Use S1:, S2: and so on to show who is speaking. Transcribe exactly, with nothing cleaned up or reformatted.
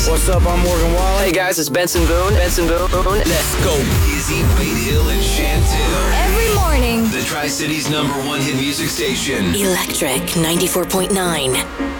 S1: guys.
S2: What's up? I'm Morgan Wallen.
S1: Hey guys, it's Benson Boone. Benson Boone. Let's go.
S3: Izzy, Wade Hill, and Chantel.
S4: Every morning.
S3: The Tri-City's number one hit music station.
S4: Electric ninety-four point nine.